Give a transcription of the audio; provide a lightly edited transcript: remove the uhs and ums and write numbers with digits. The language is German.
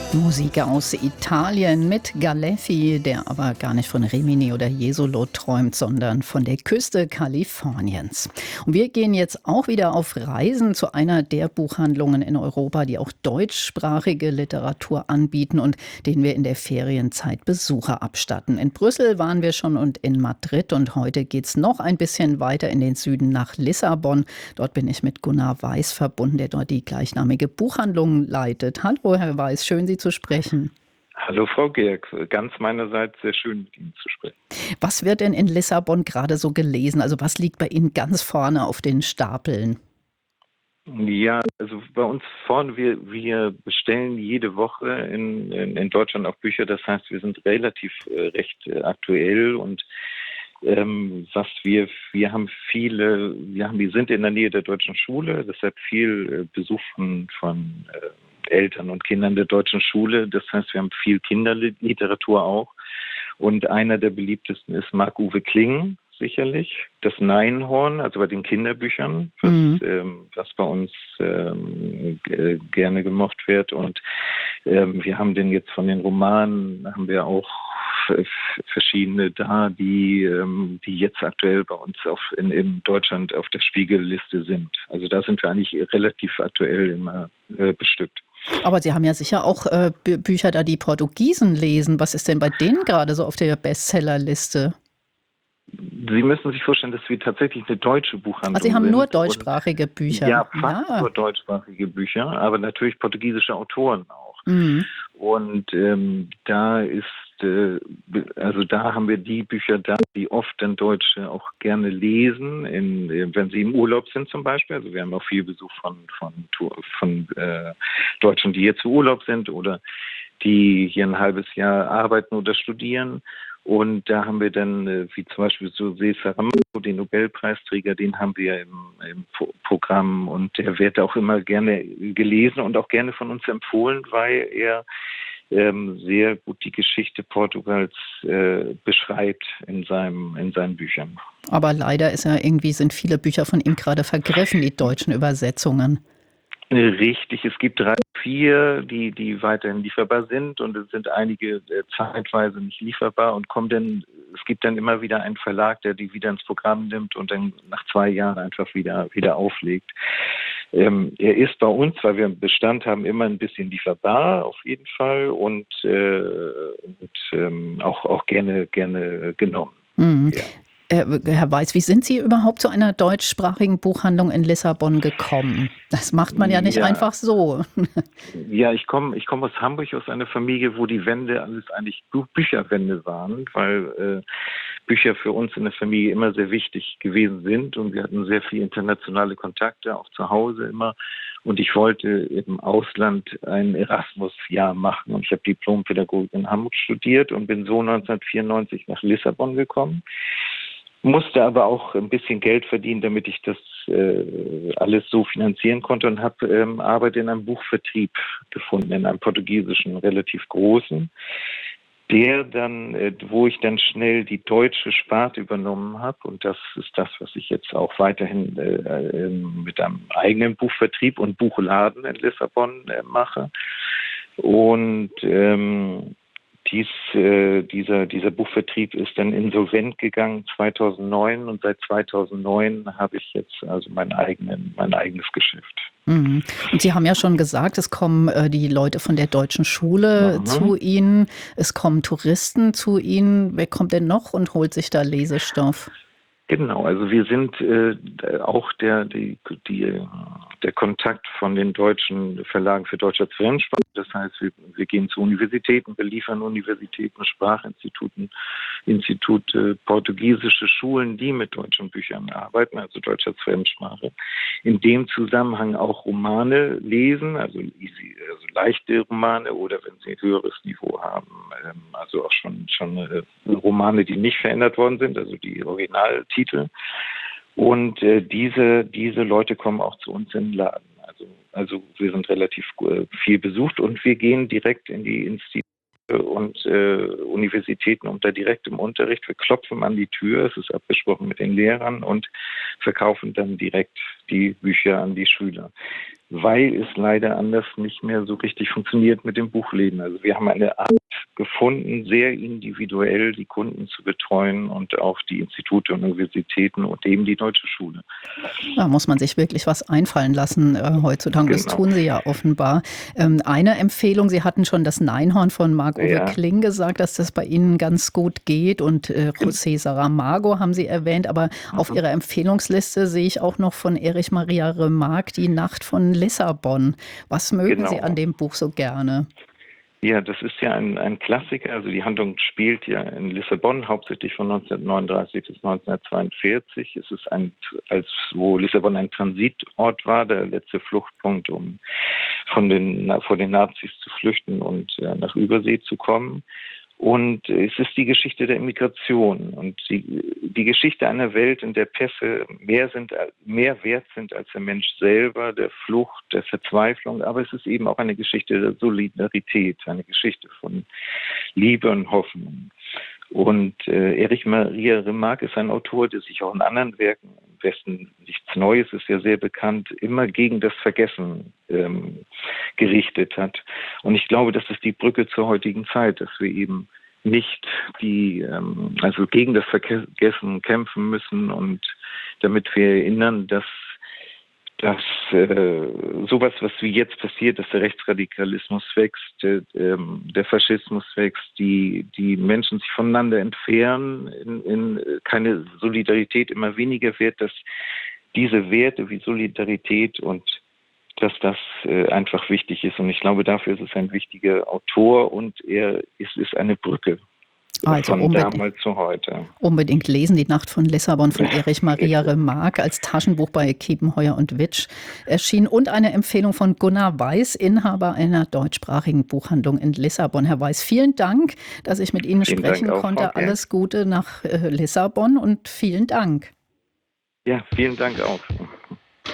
Musik aus Italien mit Galefi, der aber gar nicht von Rimini oder Jesolo träumt, sondern von der Küste Kaliforniens. Und wir gehen jetzt auch wieder auf Reisen zu einer der Buchhandlungen in Europa, die auch deutschsprachige Literatur anbieten und denen wir in der Ferienzeit Besucher abstatten. In Brüssel waren wir schon und in Madrid, und heute geht's noch ein bisschen weiter in den Süden nach Lissabon. Dort bin ich mit Gunnar Weiß verbunden, der dort die gleichnamige Buchhandlung leitet. Hallo, Herr Weiß, schön, Sie zu sprechen. Hallo Frau Georg, ganz meinerseits sehr schön mit Ihnen zu sprechen. Was wird denn in Lissabon gerade so gelesen? Also was liegt bei Ihnen ganz vorne auf den Stapeln? Ja, also bei uns vorne, wir bestellen jede Woche in Deutschland auch Bücher. Das heißt, wir sind relativ recht aktuell und wir sind in der Nähe der deutschen Schule, deshalb viel Besuch von Eltern und Kindern der deutschen Schule. Das heißt, wir haben viel Kinderliteratur auch. Und einer der beliebtesten ist Marc-Uwe Kling, sicherlich. Das Neinhorn, also bei den Kinderbüchern, was bei uns gerne gemocht wird. Und wir haben den jetzt von den Romanen, haben wir auch verschiedene da, die jetzt aktuell bei uns in Deutschland auf der Spiegelliste sind. Also da sind wir eigentlich relativ aktuell immer bestückt. Aber Sie haben ja sicher auch Bücher da, die Portugiesen lesen. Was ist denn bei denen gerade so auf der Bestsellerliste? Sie müssen sich vorstellen, dass wir tatsächlich eine deutsche Also Sie Buchhandlung haben nur sind. deutschsprachige Bücher. Ja, fast Ja. nur deutschsprachige Bücher, aber natürlich portugiesische Autoren auch. Mhm. Und also da haben wir die Bücher da, die oft dann Deutsche auch gerne lesen, wenn sie im Urlaub sind zum Beispiel. Also wir haben auch viel Besuch von Deutschen, die hier zu Urlaub sind oder die hier ein halbes Jahr arbeiten oder studieren. Und da haben wir dann, wie zum Beispiel José Saramago, den Nobelpreisträger, den haben wir im Programm, und der wird auch immer gerne gelesen und auch gerne von uns empfohlen, weil er sehr gut die Geschichte Portugals beschreibt in seinen Büchern. Aber leider sind viele Bücher von ihm gerade vergriffen, die deutschen Übersetzungen. Richtig, es gibt 3, 4, die weiterhin lieferbar sind, und es sind einige zeitweise nicht lieferbar und es gibt dann immer wieder einen Verlag, der die wieder ins Programm nimmt und dann nach 2 Jahren einfach wieder auflegt. Er ist bei uns, weil wir einen Bestand haben, immer ein bisschen lieferbar auf jeden Fall und auch gerne genommen. Mhm. Ja. Herr Weiß, wie sind Sie überhaupt zu einer deutschsprachigen Buchhandlung in Lissabon gekommen? Das macht man ja nicht Ja, einfach so. Ja, ich komme aus Hamburg, aus einer Familie, wo die Wände alles eigentlich Bücherwände waren, weil Bücher für uns in der Familie immer sehr wichtig gewesen sind, und wir hatten sehr viele internationale Kontakte, auch zu Hause immer. Und ich wollte im Ausland ein Erasmus-Jahr machen, und ich habe Diplompädagogik in Hamburg studiert und bin so 1994 nach Lissabon gekommen. Musste aber auch ein bisschen Geld verdienen, damit ich das alles so finanzieren konnte, und habe Arbeit in einem Buchvertrieb gefunden, in einem portugiesischen, relativ großen, wo ich dann schnell die deutsche Sparte übernommen habe, und das ist das, was ich jetzt auch weiterhin mit einem eigenen Buchvertrieb und Buchladen in Lissabon mache. Und dieser Buchvertrieb ist dann insolvent gegangen 2009, und seit 2009 habe ich jetzt also mein eigenes Geschäft. Mhm. Und Sie haben ja schon gesagt, es kommen die Leute von der deutschen Schule Mhm. zu Ihnen, es kommen Touristen zu Ihnen. Wer kommt denn noch und holt sich da Lesestoff? Genau, also wir sind auch der Kontakt von den deutschen Verlagen für Deutsch als Fremdsprache. Das heißt, wir gehen zu Universitäten, wir liefern Universitäten, Sprachinstituten, Institute, portugiesische Schulen, die mit deutschen Büchern arbeiten, also Deutsch als Fremdsprache. In dem Zusammenhang auch Romane lesen, also leichte Romane, oder wenn sie ein höheres Niveau haben, also auch schon Romane, die nicht verändert worden sind, also die Originaltitel. Und diese Leute kommen auch zu uns in den Laden. Also wir sind relativ viel besucht, und wir gehen direkt in die Institute und Universitäten und da direkt im Unterricht. Wir klopfen an die Tür, es ist abgesprochen mit den Lehrern, und verkaufen dann direkt die Bücher an die Schüler. weil es leider anders nicht mehr so richtig funktioniert mit dem Buchleben. Also wir haben eine Art gefunden, sehr individuell die Kunden zu betreuen und auch die Institute und Universitäten und eben die Deutsche Schule. Da muss man sich wirklich was einfallen lassen heutzutage. Das Genau. tun Sie ja offenbar. Eine Empfehlung, Sie hatten schon das Neinhorn von Marc-Uwe Ja. Kling gesagt, dass das bei Ihnen ganz gut geht und José Saramago haben Sie erwähnt, aber auf Ihrer Empfehlungsliste sehe ich auch noch von Erich Maria Remarque Die Nacht von Lissabon. Was mögen Sie an dem Buch so gerne? Ja, das ist ja ein Klassiker. Also die Handlung spielt ja in Lissabon, hauptsächlich von 1939 bis 1942. Es ist wo Lissabon ein Transitort war, der letzte Fluchtpunkt, um vor den Nazis zu flüchten und nach Übersee zu kommen. Und es ist die Geschichte der Immigration und die Geschichte einer Welt, in der Pässe mehr wert sind als der Mensch selber, der Flucht, der Verzweiflung. Aber es ist eben auch eine Geschichte der Solidarität, eine Geschichte von Liebe und Hoffnung. Und Erich Maria Remarque ist ein Autor, der sich auch in anderen Werken, im Westen nichts Neues, ist ja sehr bekannt, immer gegen das Vergessen gerichtet hat. Und ich glaube, das ist die Brücke zur heutigen Zeit, dass wir eben nicht also gegen das Vergessen kämpfen müssen und damit wir erinnern, dass sowas, was wie jetzt passiert, dass der Rechtsradikalismus wächst, der Faschismus wächst, die Menschen sich voneinander entfernen, in keine Solidarität immer weniger wird, dass diese Werte wie Solidarität und dass das einfach wichtig ist. Und ich glaube, dafür ist es ein wichtiger Autor und es ist eine Brücke. Also von damals zu heute. Unbedingt lesen, Die Nacht von Lissabon von Erich Maria Remarque, als Taschenbuch bei Kiepenheuer und Witsch erschienen. Und eine Empfehlung von Gunnar Weiß, Inhaber einer deutschsprachigen Buchhandlung in Lissabon. Herr Weiß, vielen Dank, dass ich mit Ihnen sprechen konnte. Alles Gute nach Lissabon und vielen Dank. Ja, vielen Dank auch.